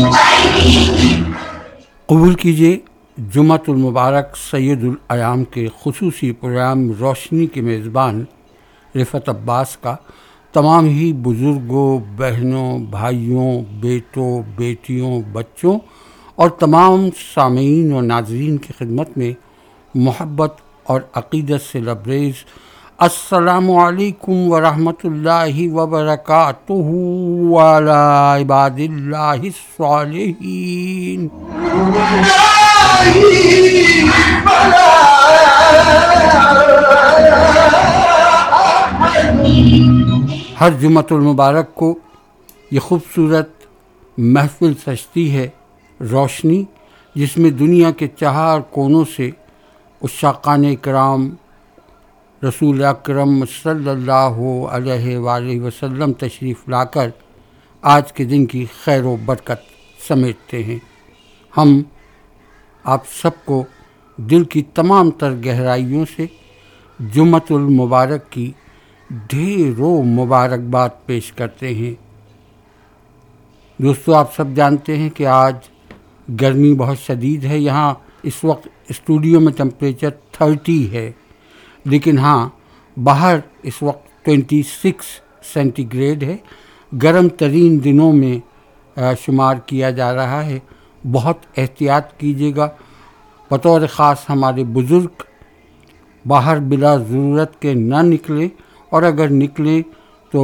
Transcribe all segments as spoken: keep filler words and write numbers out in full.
قبول کیجیے جمعۃ المبارک سید الایام کے خصوصی پروگرام روشنی کے میزبان رفعت عباس کا تمام ہی بزرگوں، بہنوں، بھائیوں، بیٹوں، بیٹیوں، بچوں اور تمام سامعین و ناظرین کی خدمت میں محبت اور عقیدت سے لبریز السلام علیکم ورحمۃ اللہ وبرکاتہ وعلی عباد اللہ الصالحین۔ ہر جمعۃ المبارک کو یہ خوبصورت محفل سجتی ہے روشنی، جس میں دنیا کے چار کونوں سے عشاقان کرام رسول اکرم صلی اللہ علیہ وآلہ وسلم تشریف لا کر آج کے دن کی خیر و برکت سمیٹتے ہیں۔ ہم آپ سب کو دل کی تمام تر گہرائیوں سے جمعۃ المبارک کی ڈھیروں مبارکباد پیش کرتے ہیں۔ دوستو، آپ سب جانتے ہیں کہ آج گرمی بہت شدید ہے۔ یہاں اس وقت اسٹوڈیو میں ٹمپریچر تھرٹی ہے، لیکن ہاں باہر اس وقت ٹوینٹی سکس سینٹی گریڈ ہے، گرم ترین دنوں میں شمار کیا جا رہا ہے۔ بہت احتیاط کیجیے گا، بطور خاص ہمارے بزرگ باہر بلا ضرورت کے نہ نکلیں، اور اگر نکلیں تو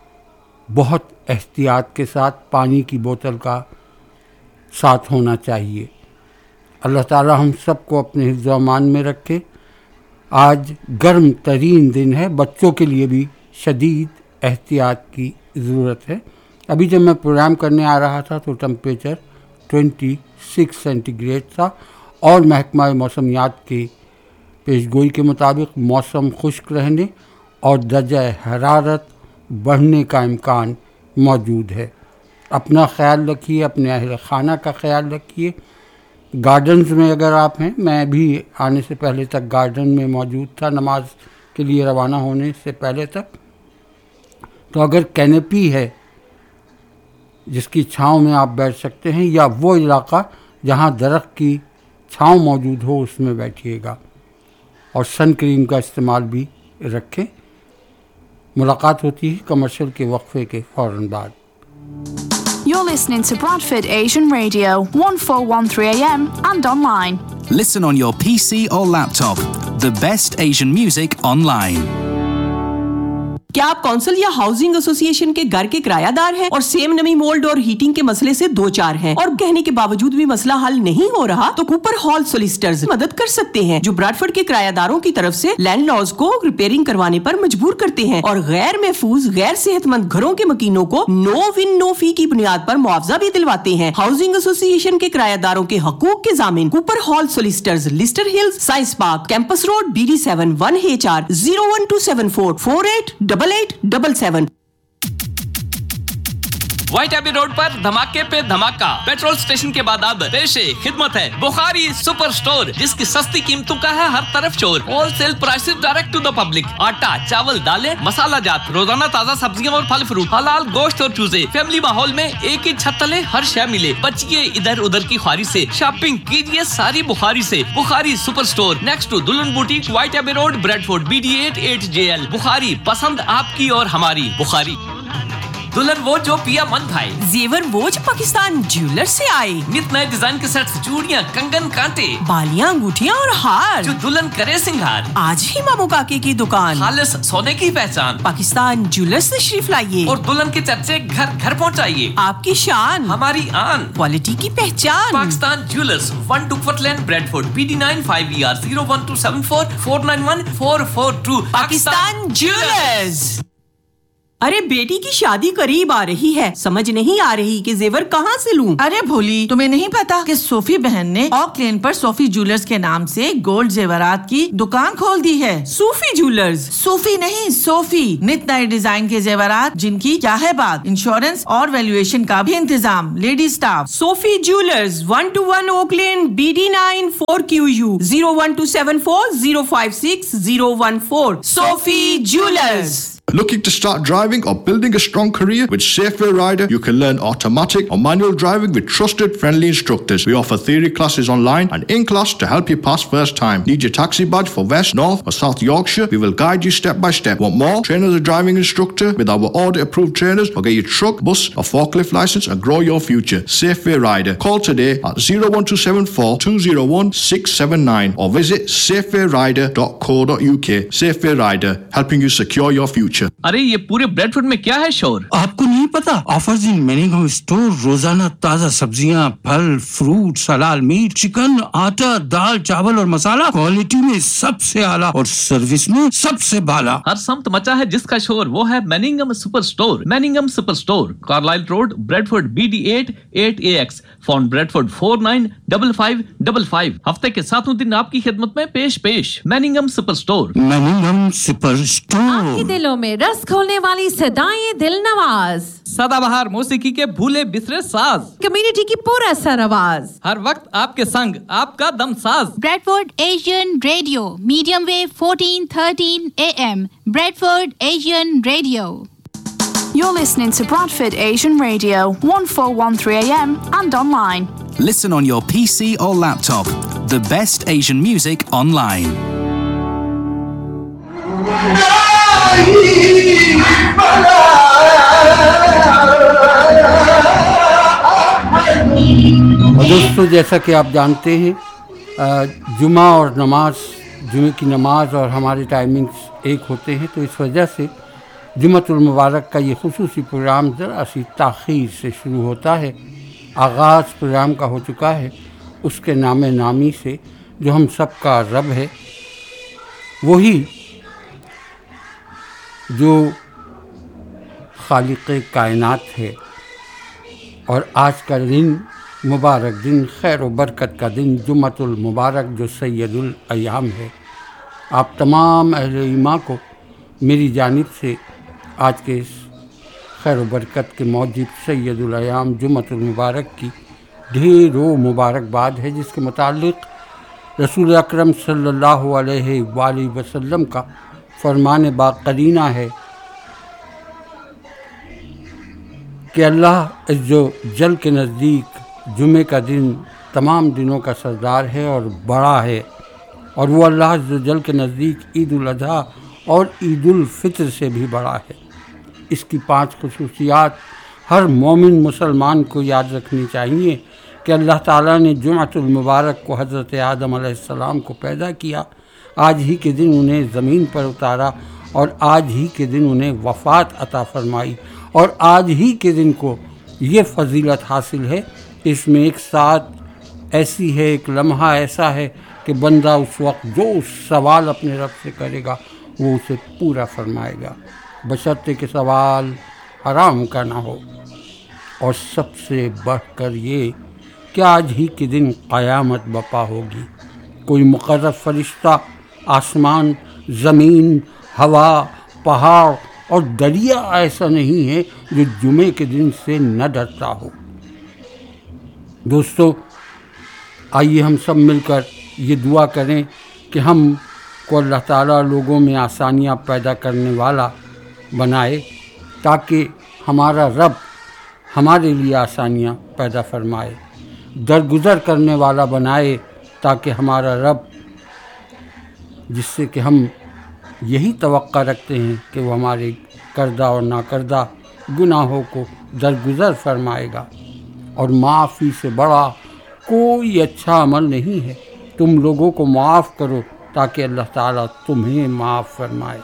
بہت احتیاط کے ساتھ پانی کی بوتل کا ساتھ ہونا چاہیے۔ اللہ تعالی ہم سب کو اپنے حفظ و امان میں رکھے۔ آج گرم ترین دن ہے، بچوں کے لیے بھی شدید احتیاط کی ضرورت ہے۔ ابھی جب میں پروگرام کرنے آ رہا تھا تو temperature twenty six centi grade تھا، اور محکمہ موسمیات کی پیشگوئی کے مطابق موسم خشک رہنے اور درجہ حرارت بڑھنے کا امکان موجود ہے۔ اپنا خیال رکھیے، اپنے اہل خانہ کا خیال رکھیے۔ گارڈنز میں اگر آپ ہیں، میں بھی آنے سے پہلے تک گارڈن میں موجود تھا نماز کے لیے روانہ ہونے سے پہلے تک، تو اگر کینپی ہے جس کی چھاؤں میں آپ بیٹھ سکتے ہیں، یا وہ علاقہ جہاں درخت کی چھاؤں موجود ہو، اس میں بیٹھیے گا، اور سن کریم کا استعمال بھی رکھیں۔ ملاقات ہوتی ہے کمرشل کے وقفے کے فوراً بعد۔ You're listening to Bradford Asian Radio, fourteen thirteen A M and online. Listen on your P C or laptop. The best Asian music online. کیا آپ کونسل یا ہاؤسنگ ایسوسی ایشن کے گھر کے کرایہ دار ہیں اور سیم نمی مولڈ اور ہیٹنگ کے مسئلے سے دو چار ہیں، اور کہنے کے باوجود بھی مسئلہ حل نہیں ہو رہا؟ تو کوپر ہال سولیسٹرز مدد کر سکتے ہیں، جو براڈفورڈ کے کرایہ داروں کی طرف سے لینڈ لارڈز کو ریپیئرنگ کروانے پر مجبور کرتے ہیں، اور غیر محفوظ غیر صحت مند گھروں کے مکینوں کو نو ون نو فی کی بنیاد پر معاوضہ بھی دلواتے ہیں۔ ہاؤسنگ ایسوسی ایشن کے کرایہ داروں کے حقوق کے ضامن Cooper hall سولیسٹرز، lustre Hills, science park, campus road, B D seven one H R zero one to seven four four eight double eight double seven. White Abbey road پر دھماکے پہ دھماکہ، پیٹرول اسٹیشن کے بعد اب پیش خدمت ہے بخاری سپر سٹور، جس کی سستی قیمتوں کا ہے ہر طرف شور، whole cell prices direct to the public. آٹا، چاول، دالیں، مسالہ جات، روزانہ تازہ سبزیاں اور پھل فروٹ، حلال گوشت اور چوزے، فیملی ماحول میں ایک ہی چھت تلے ہر شے ملے۔ بچیے ادھر ادھر کی خواری سے، شاپنگ کیجیے ساری بخاری سے۔ بخاری سپر سٹور، نیکسٹ ٹو دلہن boutique, white Abbey road, Bradford, B D at at J L. بخاری، پسند آپ کی اور ہماری بخاری۔ دلہن وہ جو پیا من بھائی، زیور وہ جو پاکستان جیولر سے آئے، نت نئے ڈیزائن کے سیٹس، چوڑیاں، کنگن، کانٹے، بالیاں، انگوٹھیاں اور ہار، جو دلہن کرے سنگار، آج ہی مامو کاکے کی دکان، خالص سونے کی پہچان، پاکستان جیولر سے تشریف لائیے اور دلہن کے چرچے گھر گھر پہنچائیے۔ آپ کی شان، ہماری آن، کوالٹی کی پہچان، Pakistan jewellers, one ڈکفٹ lane, Bradford, B D nine five E R zero one to seven four four nine one four four to. Pakistan jewellers. ارے بیٹی کی شادی قریب آ رہی ہے، سمجھ نہیں آ رہی کہ زیور کہاں سے لوں۔ ارے بھولی، تمہیں نہیں پتا کہ صوفی بہن نے اوک لین پر صوفی جیولرز کے نام سے گولڈ زیورات کی دکان کھول دی ہے۔ صوفی جیولرز؟ صوفی نہیں، صوفی، نت نئے ڈیزائن کے زیورات جن کی کیا ہے بات، انشورنس اور ویلیویشن کا بھی انتظام، lady staff. Sufi jewellers, one to one okay lane, B D nine four Q you, zero one to seven four zero five six zero one four. Sufi jewellers. Looking to start driving or building a strong career? With Safeway Rider, you can learn automatic or manual driving with trusted, friendly instructors. We offer theory classes online and in class to help you pass first time. Need your taxi badge for West, North or South Yorkshire? We will guide you step by step. Want more? Train as a driving instructor with our audit-approved trainers, or get your truck, bus or forklift license and grow your future. Safeway Rider. Call today at zero one two seven four two zero one six seven nine or visit safeway rider dot co dot u k. Safeway Rider, helping you secure your future. अरे ये पूरे Bradford में क्या है शोर? आपको नहीं पता? ऑफर्स इन मैनिंघम स्टोर, रोजाना ताजा सब्जियां, फल, फ्रूट, हलाल मीट, चिकन, आटा, दाल, चावल और मसाला, क्वालिटी में सबसे आला और सर्विस में सबसे बाला। हर सम्त मचा है जिसका शोर, वो है मैनिंघम super store. मैनिंघम super store, Carlisle road, Bradford, B D eight eight ए x, phone Bradford four nine five five five five. हफ्ते के सातों दिन आपकी खिदमत में पेश पेश मैनिंघम सुपर स्टोर। मैनिंघम सुपर स्टोर, आपके दिलों में रस खोलने वाली सदाएं दिल नवाज, सदाबहार मौसीकी के भूले बिसरे साज, कम्युनिटी की पूरा सरआवाज, हर वक्त आपके संग आपका दम साज। Bradford Asian Radio, medium wave fourteen thirteen A M, Bradford Asian Radio. You're listening to Bradford Asian Radio, one four one three A M and online. Listen on your P C or laptop. The best Asian music online. दोस्तों, जैसा कि आप जानते हैं, जुमा और नमाज, जुमे की नमाज और हमारे टाइमिंग्स एक होते हैं, तो इस वजह से जुमतुल मुबारक का ये खुसूसी प्रोग्राम ज़रा सी ताख़ीर से शुरू होता है। आगाज़ प्रोग्राम का हो चुका है उसके नाम नामी से, जो हम सब का रब है, वही जो खालिक़े कायनात है। और आज का दिन मुबारक दिन, खैर व बरकत का दिन, जुमतुल मुबारक, जो सैयदुल अय्याम है। आप तमाम अहले ईमान को मेरी जानिब से आज के इस खैर व बरकत के मौजूद सैयदुल अय्याम जुमतुल मुबारक की ढेरों मुबारकबाद है, जिसके मुताल्लिक़ रसूल अकरम सल्लल्लाहु अलैहि वसल्लम का फरमान बाक़रीना है कि अल्लाह इज़्ज़ो जल के नज़दीक जुमे का दिन तमाम दिनों का सरदार है और बड़ा है, और वो अल्लाह इज़्ज़ो जल के नज़दीक ईद उल अज़हा और ईद उल फ़ित्र से भी बड़ा है। इसकी पांच खुसूसियात हर मोमिन मुसलमान को याद रखनी चाहिए कि अल्लाह ताला ने जुमअतुल मुबारक को हज़रत आदम अलैहिस्सलाम को पैदा किया, आज ही के दिन उन्हें ज़मीन पर उतारा और आज ही के दिन उन्हें वफ़ात अता फरमाई, और आज ही के दिन को ये फजीलत हासिल है। इसमें एक साथ ऐसी है, एक लम्हा ऐसा है कि बंदा उस वक्त जो सवाल अपने रब से करेगा वो उसे पूरा फरमाएगा, बशर्ते कि सवाल हराम का ना हो। और सबसे बढ़कर ये कि आज ही के दिन क़यामत बपा होगी। कोई मुक़र्रब फरिश्ता आसमान, ज़मीन, हवा, पहाड़ और दरिया ऐसा नहीं है जो जुमे के दिन से न डरता हो। दोस्तों, आइए हम सब मिलकर ये दुआ करें कि हम को अल्लाह ताला लोगों में आसानियाँ पैदा करने वाला बनाए, ताकि हमारा रब हमारे लिए आसानियाँ पैदा फरमाए, दरगुज़र करने वाला बनाए, ताकि हमारा रब, जिससे कि हम यही तवक्का रखते हैं कि वो हमारे करदा और नाकरदा गुनाहों को दरगुज़र फरमाएगा। और माफ़ी से बड़ा कोई अच्छा अमल नहीं है। तुम लोगों को माफ़ करो ताकि अल्लाह ताला तुम्हें माफ़ फरमाए।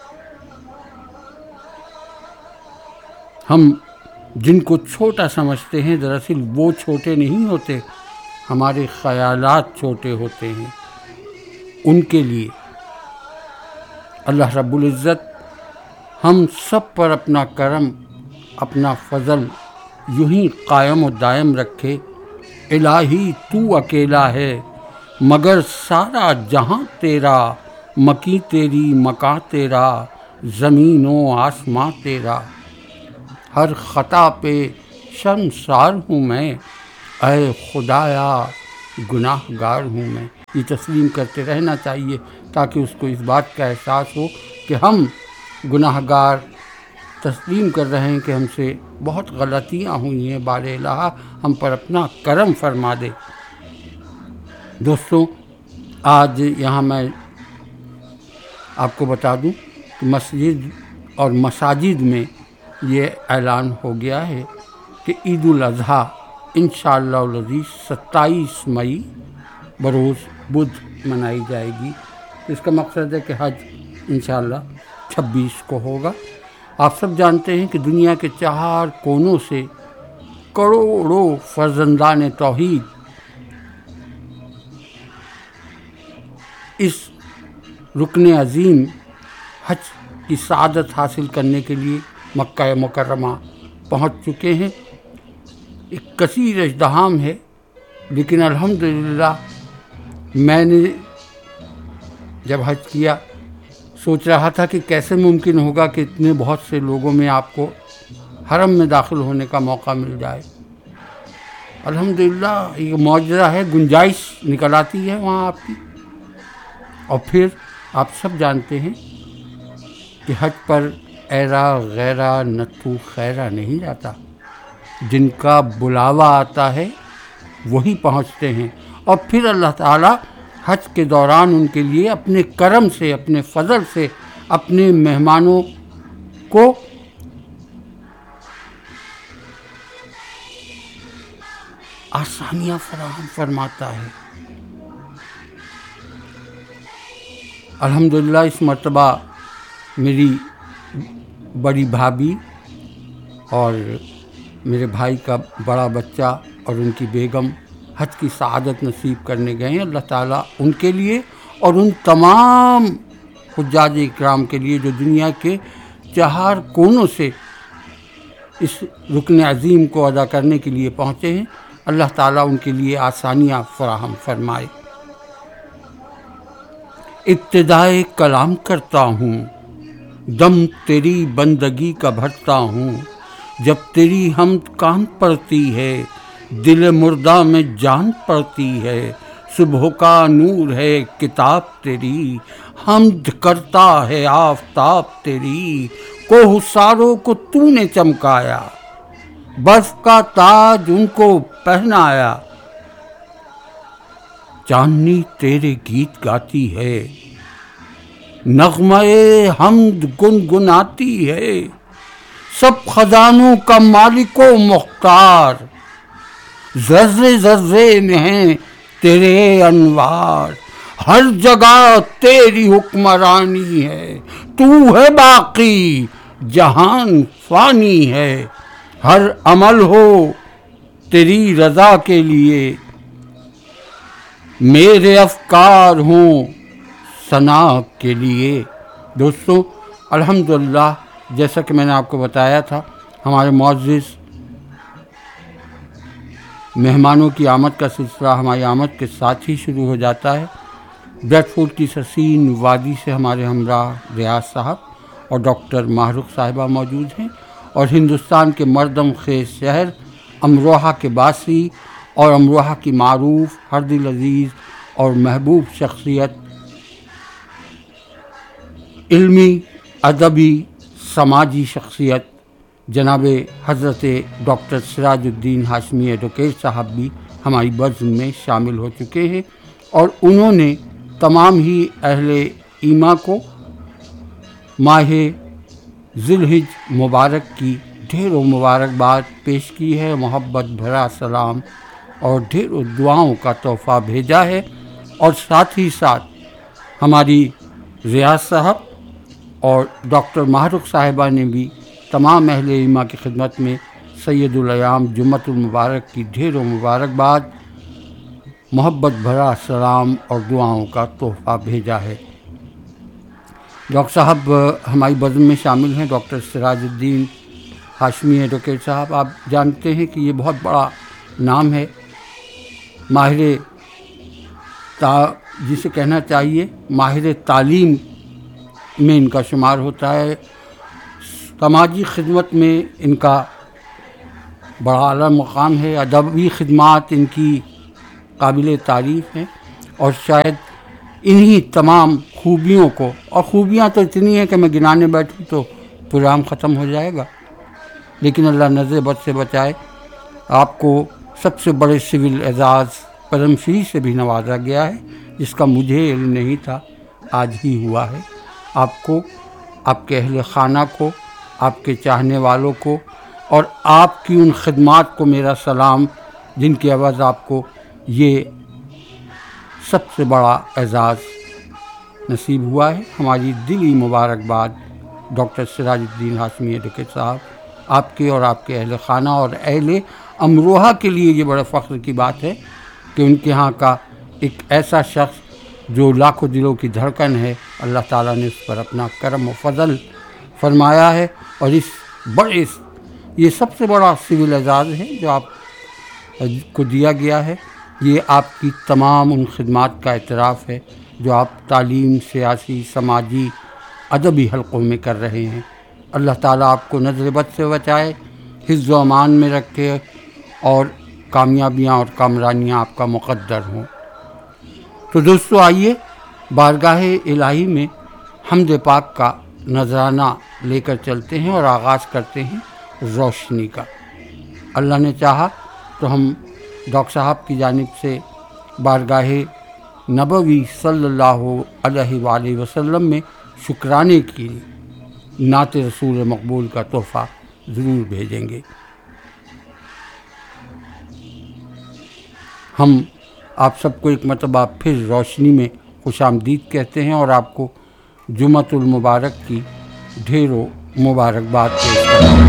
हम जिनको छोटा समझते हैं, दरअसल वो छोटे नहीं होते, हमारे ख़यालात छोटे होते हैं। उनके लिए अल्लाह रब्बुल इज़्ज़त हम सब पर अपना करम, अपना फ़ज़ल यूं ही कायम और दायम रखे। इलाही तू अकेला है मगर सारा जहां तेरा, मकी तेरी मका तेरा, ज़मीनों आसमां तेरा। हर ख़ता पे शर्मसार हूँ मैं, ऐ खुदाया गुनाहगार हूँ मैं। ये तस्लीम करते रहना चाहिए ताकि उसको इस बात का एहसास हो कि हम گناہ گار تسلیم کر رہے ہیں کہ ہم سے بہت غلطیاں ہوئی ہیں، بار الہ ہم پر اپنا کرم فرما دے۔ دوستوں، آج یہاں میں آپ کو بتا دوں کہ مسجد اور مساجد میں یہ اعلان ہو گیا ہے کہ عید الاضحیٰ انشاءاللہ العزیز ستائیس مئی بروز بدھ منائی جائے گی۔ اس کا مقصد ہے کہ حج انشاءاللہ چھبیس کو ہوگا۔ آپ سب جانتے ہیں کہ دنیا کے چار کونوں سے کروڑوں فرزندان توحید اس رکن عظیم حج کی سعادت حاصل کرنے کے لیے مکہ مکرمہ پہنچ چکے ہیں۔ ایک کثیر ازدحام ہے، لیکن الحمدللہ میں نے جب حج کیا سوچ رہا تھا کہ کیسے ممکن ہوگا کہ اتنے بہت سے لوگوں میں آپ کو حرم میں داخل ہونے کا موقع مل جائے۔ الحمدللہ یہ معجزہ ہے، گنجائش نکل آتی ہے وہاں آپ کی۔ اور پھر آپ سب جانتے ہیں کہ حج پر ایرا غیرہ نتھو خیرہ نہیں جاتا، جن کا بلاوا آتا ہے وہی پہنچتے ہیں۔ اور پھر اللہ تعالیٰ حج کے دوران ان کے لیے اپنے کرم سے، اپنے فضل سے، اپنے مہمانوں کو آسانیاں فراہم فرماتا ہے۔ الحمدللہ اس مرتبہ میری بڑی بھابھی اور میرے بھائی کا بڑا بچہ اور ان کی بیگم حج کی سعادت نصیب کرنے گئے ہیں۔ اللہ تعالیٰ ان کے لیے اور ان تمام حجاج اکرام کے لیے جو دنیا کے چار کونوں سے اس رکن عظیم کو ادا کرنے کے لیے پہنچے ہیں، اللہ تعالیٰ ان کے لیے آسانیاں فراہم فرمائے۔ ابتدائے کلام کرتا ہوں، دم تیری بندگی کا بھرتا ہوں، جب تیری حمد کان پڑتی ہے، دل مردہ میں جان پڑتی ہے، صبح کا نور ہے کتاب تیری، حمد کرتا ہے آفتاب تیری، کوہ ساروں کو تو نے چمکایا، برف کا تاج ان کو پہنایا، چاندنی تیرے گیت گاتی ہے، نغمہ حمد گنگناتی ہے، سب خزانوں کا مالک و مختار، ذرے ذرے میں ہیں تیرے انوار، ہر جگہ تیری حکمرانی ہے، تو ہے باقی جہان فانی ہے، ہر عمل ہو تیری رضا کے لیے، میرے افکار ہوں ثنا کے لیے۔ دوستوں، الحمدللہ جیسا کہ میں نے آپ کو بتایا تھا، ہمارے معزز مہمانوں کی آمد کا سلسلہ ہماری آمد کے ساتھ ہی شروع ہو جاتا ہے۔ بریڈ فورڈ کی حسین وادی سے ہمارے ہمراہ ریاض صاحب اور ڈاکٹر ماہ رخ صاحبہ موجود ہیں، اور ہندوستان کے مردم خیز شہر امروہہ کے باسی اور امروہہ کی معروف ہر دل عزیز اور محبوب شخصیت، علمی ادبی سماجی شخصیت جناب حضرت ڈاکٹر سراج الدین ہاشمی ایڈوکیٹ صاحب بھی ہماری بزم میں شامل ہو چکے ہیں، اور انہوں نے تمام ہی اہل ایما کو ماہ ذی الحجہ مبارک کی ڈھیروں مبارکباد پیش کی ہے، محبت بھرا سلام اور ڈھیروں دعاؤں کا تحفہ بھیجا ہے۔ اور ساتھ ہی ساتھ ہماری ریاض صاحب اور ڈاکٹر ماہ رخ صاحبہ نے بھی تمام اہل ایما کی خدمت میں سید الایام جمعۃ المبارک کی ڈھیروں مبارکباد، محبت بھرا سلام اور دعاؤں کا تحفہ بھیجا ہے۔ ڈاکٹر صاحب ہماری بزم میں شامل ہیں، ڈاکٹر سراج الدین ہاشمی ایڈوکیٹ صاحب۔ آپ جانتے ہیں کہ یہ بہت بڑا نام ہے، ماہر تا جسے کہنا چاہیے ماہر تعلیم میں ان کا شمار ہوتا ہے، سماجی خدمت میں ان کا بڑا اعلیٰ مقام ہے، ادبی خدمات ان کی قابل تعریف ہیں، اور شاید इन्हीं तमाम खूबियों को, और खूबियाँ तो इतनी हैं कि मैं गिनाने बैठूँ तो प्रोग्राम ख़त्म हो जाएगा, लेकिन अल्लाह नज़र बद से बचाए। आपको सबसे बड़े सिविल एजाज़ पद्मश्री से भी नवाजा गया है, जिसका मुझे इल्म नहीं था, आज ही हुआ है। आपको, आपके अहले खाना को, आपके चाहने वालों को और आपकी उन खिदमात को मेरा सलाम, जिनकी आवाज़ आपको ये सबसे बड़ा एजाज़ नसीब हुआ है। हमारी दिली मुबारकबाद डॉक्टर सिराजुद्दीन हाशमी एडवोकेट साहब, आपके और आपके अहले खाना और अहले अमरोहा के लिए ये बड़े फ़ख्र की बात है कि उनके यहाँ का एक ऐसा शख्स जो लाखों दिलों की धड़कन है, अल्लाह ताला ने उस पर अपना करम व फजल फरमाया है। और इस बड़े, ये सबसे बड़ा सिविल एजाज़ है जो आप को दिया गया है। ये आपकी तमाम उन खिदमात का एतराफ़ है जो आप तालीम, सियासी, समाजी, अदबी हलक़ों में कर रहे हैं। अल्लाह ताला आपको नज़र बद से बचाए, हिफ्ज़ व अमान में रखे और कामयाबियाँ और कामरानियाँ आपका मुक़द्दर हों। तो दोस्तों, आइए बारगाह इलाही में हम्द पाक का नजराना लेकर चलते हैं और आगाज़ करते हैं रोशनी का। अल्लाह ने चाहा तो हम डॉक्टर साहब की जानिब से बारगाह नबवी सल्लल्लाहु अलैहि वसल्लम में शुक्राने की नात रसूल मकबूल का तोहफ़ा ज़रूर भेजेंगे। हम आप सबको एक मरतबा फिर रोशनी में खुशामदीद कहते हैं और आपको जुमअतुल मुबारक की ढेरों मुबारकबाद पेश करते हैं।